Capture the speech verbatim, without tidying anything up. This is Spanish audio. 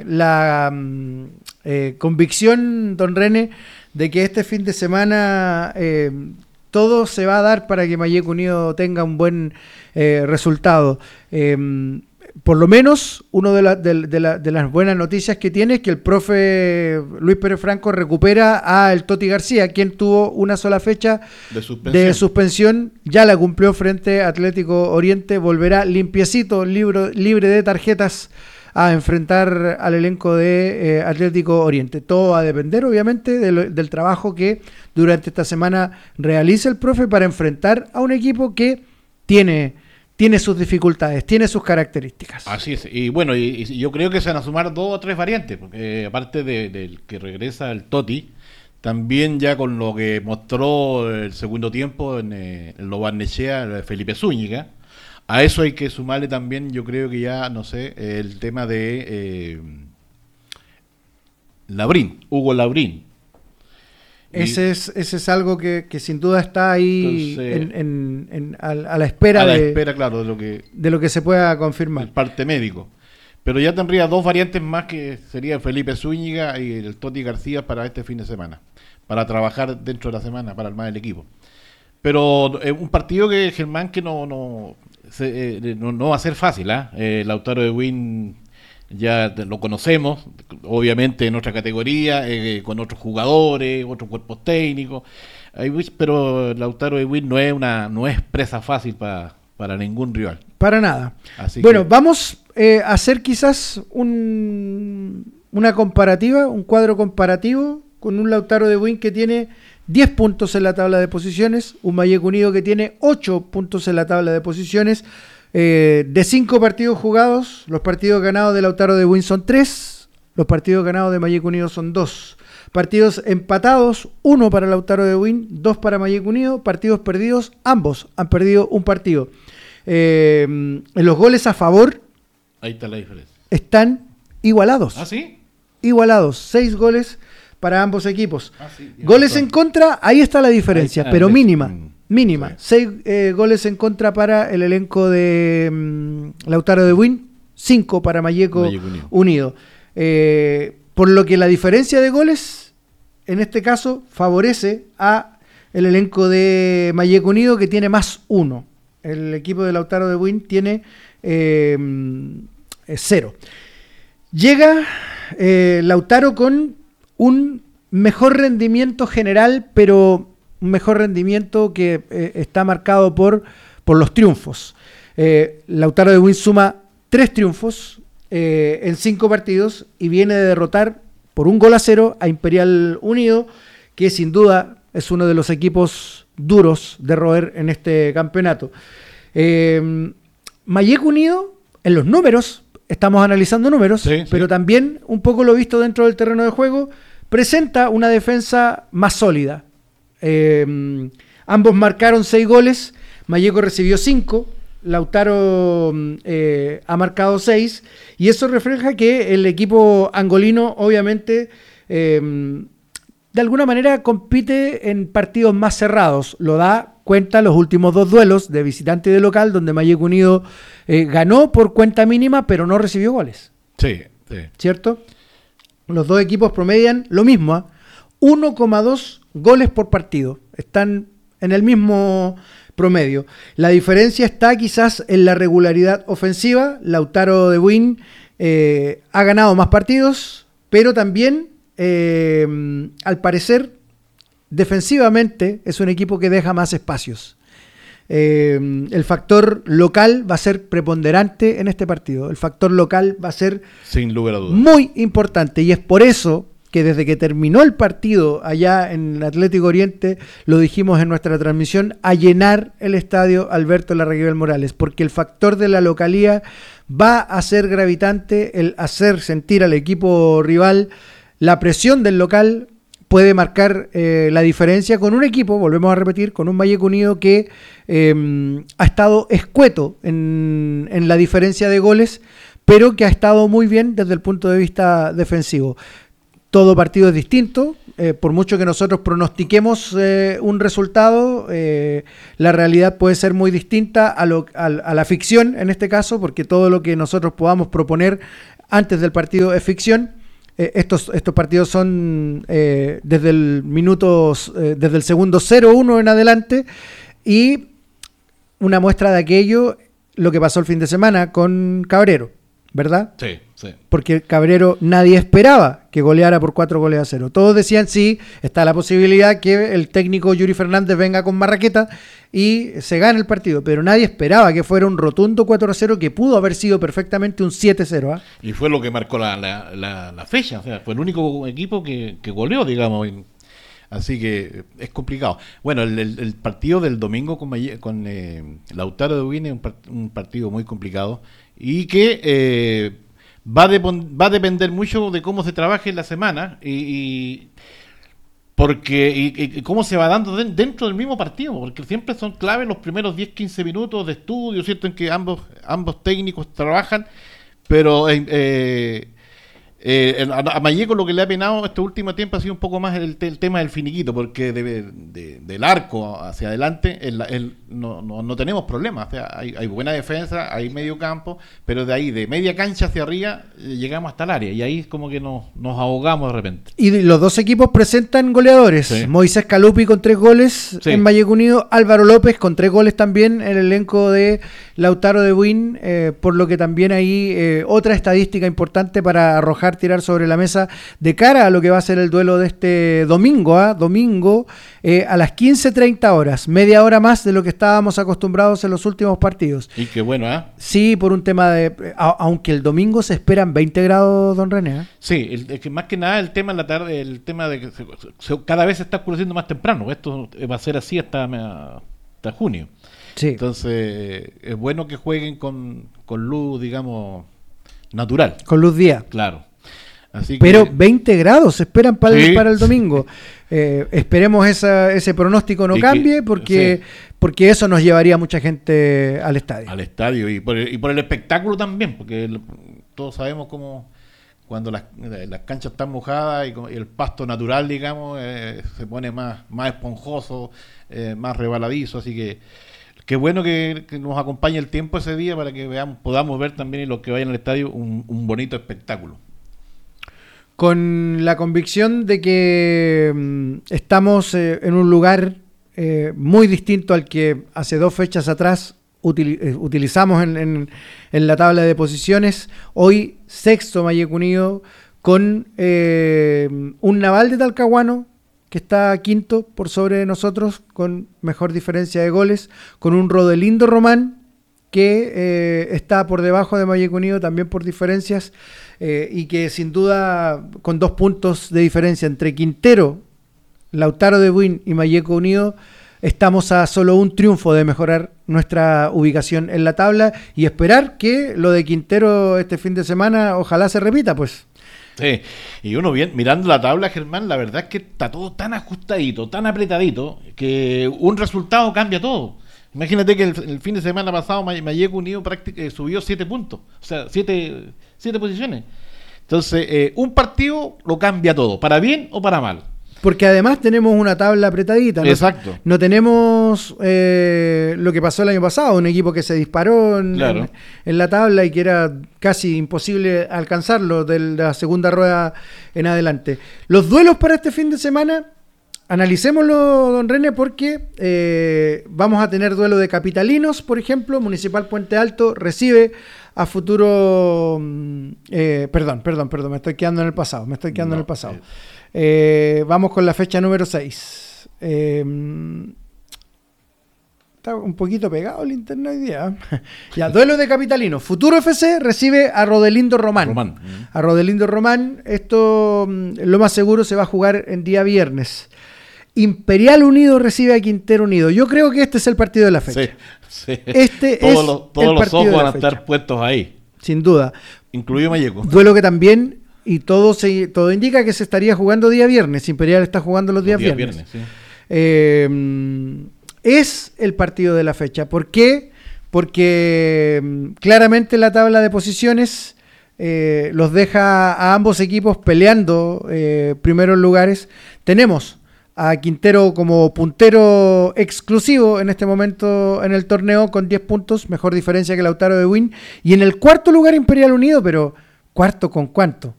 eh, la eh, convicción, don René, de que este fin de semana eh, todo se va a dar para que Mayeco Unido tenga un buen eh, resultado. Eh, por lo menos, una de, la, de, de, la, de las buenas noticias que tiene es que el profe Luis Pérez Franco recupera a el Toti García, quien tuvo una sola fecha de suspensión. de suspensión, ya la cumplió frente a Atlético Oriente, volverá limpiecito, libre, libre de tarjetas a enfrentar al elenco de eh, Atlético Oriente. Todo va a depender, obviamente, de lo, del trabajo que durante esta semana realiza el profe para enfrentar a un equipo que tiene, tiene sus dificultades, tiene sus características. Así es, y bueno, y, y yo creo que se van a sumar dos o tres variantes, porque eh, aparte del de, de que regresa el Toti, también ya con lo que mostró el segundo tiempo en, eh, en Lo Barnechea, Felipe Zúñiga. A eso hay que sumarle también, yo creo que ya, no sé, el tema de eh, Labrín, Hugo Labrín. Ese es, ese es algo que, que sin duda está ahí entonces, en, en, en, a, a la espera, a la de, espera claro, de, lo que, de lo que se pueda confirmar. El parte médico. Pero ya tendría dos variantes más, que sería Felipe Zúñiga y el Toti García para este fin de semana, para trabajar dentro de la semana, para armar el equipo. Pero es eh, un partido que Germán que no... no Se, eh, no, no va a ser fácil, ¿eh? Eh, Lautaro de Win ya lo conocemos, obviamente en otra categoría, eh, con otros jugadores, otros cuerpos técnicos, pero Lautaro de Win no es una no es presa fácil para para ningún rival. Para nada. Así bueno, que... vamos eh, a hacer quizás un, una comparativa, un cuadro comparativo con un Lautaro de Win que tiene diez puntos en la tabla de posiciones, un Mayeco Unido que tiene ocho puntos en la tabla de posiciones, eh, de cinco partidos jugados, los partidos ganados de Lautaro de Win son tres, los partidos ganados de Mayeco Unido son dos, partidos empatados, uno para Lautaro de Win, dos para Mayeco Unido, partidos perdidos, ambos han perdido un partido. Eh, en los goles a favor, ahí está la diferencia, están igualados. ¿Ah, sí? Igualados, seis goles para ambos equipos. Ah, sí, goles en contra, ahí está la diferencia, ahí, pero ah, mínima, mm, mínima. Sí. Seis eh, goles en contra para el elenco de um, Lautaro de Win, cinco para Mayeco, Mayeco Unido. Unido. Eh, por lo que la diferencia de goles, en este caso, favorece a el elenco de Mayeco Unido, que tiene más uno. El equipo de Lautaro de Win tiene eh, cero. Llega eh, Lautaro con un mejor rendimiento general, pero un mejor rendimiento que eh, está marcado por, por los triunfos. Eh, Lautaro de Win suma tres triunfos eh, en cinco partidos y viene de derrotar por un gol a cero a Imperial Unido, que sin duda es uno de los equipos duros de roer en este campeonato. Eh, Mayeco Unido, en los números, estamos analizando números, sí, pero sí. También un poco lo visto dentro del terreno de juego, presenta una defensa más sólida. Eh, ambos marcaron seis goles, Mayeco recibió cinco, Lautaro eh, ha marcado seis, y eso refleja que el equipo angolino obviamente eh, de alguna manera compite en partidos más cerrados. Lo da cuenta los últimos dos duelos de visitante y de local, donde Mayeco Unido eh, ganó por cuenta mínima, pero no recibió goles. Sí, sí. ¿Cierto? Los dos equipos promedian lo mismo, ¿eh? uno coma dos goles por partido. Están en el mismo promedio. La diferencia está quizás en la regularidad ofensiva. Lautaro de Win eh, ha ganado más partidos, pero también, eh, al parecer, defensivamente es un equipo que deja más espacios. Eh, el factor local va a ser preponderante en este partido. El factor local va a ser sin lugar a dudas muy importante, y es por eso que desde que terminó el partido allá en el Atlético Oriente, lo dijimos en nuestra transmisión, a llenar el estadio Alberto Larraguibel Morales, porque el factor de la localía va a ser gravitante, el hacer sentir al equipo rival la presión del local. Puede marcar eh, la diferencia con un equipo, volvemos a repetir, con un Mayeco Unido que eh, ha estado escueto en, en la diferencia de goles, pero que ha estado muy bien desde el punto de vista defensivo. Todo partido es distinto, eh, por mucho que nosotros pronostiquemos eh, un resultado, eh, la realidad puede ser muy distinta a, lo, a, a la ficción en este caso, porque todo lo que nosotros podamos proponer antes del partido es ficción. Eh, estos, estos partidos son eh, desde el minuto, eh, desde el segundo cero uno en adelante, y una muestra de aquello, lo que pasó el fin de semana con Cabrero, ¿verdad? Sí, sí. Porque Cabrero nadie esperaba que goleara por cuatro goles a cero. Todos decían, sí, está la posibilidad que el técnico Yuri Fernández venga con marraqueta y se gane el partido, pero nadie esperaba que fuera un rotundo cuatro a cero, que pudo haber sido perfectamente un siete cero. ¿eh? Y fue lo que marcó la, la, la, la fecha, o sea, fue el único equipo que, que goleó, digamos. Así que es complicado. Bueno, el, el, el partido del domingo con, con eh, Lautaro de Buin es un, part, un partido muy complicado y que eh, va, de, va a depender mucho de cómo se trabaje en la semana y, y porque y, y cómo se va dando de, dentro del mismo partido, porque siempre son claves los primeros diez a quince minutos de estudio, ¿cierto? En que ambos ambos técnicos trabajan, pero eh, eh, Eh, a Malleco lo que le ha penado este último tiempo ha sido un poco más el, el tema del finiquito, porque de, de, del arco hacia adelante el, el, no, no, no tenemos problemas. O sea, hay, hay buena defensa, hay medio campo, pero de ahí, de media cancha hacia arriba, eh, llegamos hasta el área y ahí como que nos, nos ahogamos de repente. Y los dos equipos presentan goleadores. Sí. Moisés Calupi con tres goles sí. en Malleco Unido, Álvaro López con tres goles también en el elenco de Lautaro de Buin, eh, por lo que también hay eh, otra estadística importante para arrojar, tirar sobre la mesa de cara a lo que va a ser el duelo de este domingo, ¿eh? domingo eh, a las quince treinta horas, media hora más de lo que estábamos acostumbrados en los últimos partidos. Y qué bueno, ¿eh? Sí, por un tema de, a, aunque el domingo se esperan veinte grados, don René. ¿eh? Sí, el, el que más que nada el tema en la tarde, el tema de que se, se, cada vez se está oscureciendo más temprano. Esto va a ser así hasta, hasta junio. Sí. Entonces es bueno que jueguen con, con luz, digamos, natural. Con luz día. Claro. Así que, pero veinte grados se esperan para, sí, el, para el domingo. Eh, esperemos esa, ese pronóstico no cambie, que, porque, sí. porque eso nos llevaría a mucha gente al estadio. Al estadio y por el, y por el espectáculo también, porque el, todos sabemos cómo cuando las, las canchas están mojadas y, y el pasto natural, digamos, eh, se pone más, más esponjoso, eh, más rebaladizo, así que qué bueno que, que nos acompañe el tiempo ese día para que veamos, podamos ver también en los que vayan al estadio un, un bonito espectáculo. Con la convicción de que mm, estamos eh, en un lugar eh, muy distinto al que hace dos fechas atrás util, eh, utilizamos en, en, en la tabla de posiciones. Hoy sexto Malleco Unido con eh, un Naval de Talcahuano que está quinto por sobre de nosotros con mejor diferencia de goles, con un Rodelindo Román que eh, está por debajo de Malleco Unido también por diferencias, eh, y que sin duda con dos puntos de diferencia entre Quintero, Lautaro de Buin y Malleco Unido, estamos a solo un triunfo de mejorar nuestra ubicación en la tabla y esperar que lo de Quintero este fin de semana ojalá se repita, pues. Sí, y uno bien mirando la tabla, Germán, la verdad es que está todo tan ajustadito, tan apretadito, que un resultado cambia todo. Imagínate que el, el fin de semana pasado Malleco Unido prácticamente eh, subió siete puntos, o sea, siete, siete posiciones. Entonces, eh, un partido lo cambia todo, para bien o para mal. Porque además tenemos una tabla apretadita. ¿no? Exacto. No tenemos eh, lo que pasó el año pasado, un equipo que se disparó en, claro. en, en la tabla y que era casi imposible alcanzarlo de la segunda rueda en adelante. Los duelos para este fin de semana, analicémoslo, don René, porque eh, vamos a tener duelo de capitalinos, por ejemplo. Municipal Puente Alto recibe a Futuro... Eh, perdón, perdón, perdón, me estoy quedando en el pasado, me estoy quedando no, en el pasado. Eh. Eh, vamos con la fecha número seis. Eh, está un poquito pegado el internet hoy día. Ya, duelo de capitalinos. Futuro F C recibe a Rodelindo Román. Román. A Rodelindo Román. Esto, lo más seguro, se va a jugar en día viernes. Imperial Unido recibe a Quintero Unido. Yo creo que este es el partido de la fecha. Sí, sí. Este todos es los, todos el los ojos van a fecha. estar puestos ahí. Sin duda. Incluido Malleco. Duelo que también, y todo se todo indica que se estaría jugando día viernes. Imperial está jugando los días, los días viernes. viernes sí. eh, es el partido de la fecha. ¿Por qué? Porque claramente la tabla de posiciones eh, los deja a ambos equipos peleando eh, primeros lugares. Tenemos a Quintero como puntero exclusivo en este momento en el torneo con diez puntos, mejor diferencia que Lautaro de Buin, y en el cuarto lugar Imperial Unido, pero ¿Cuarto con cuánto?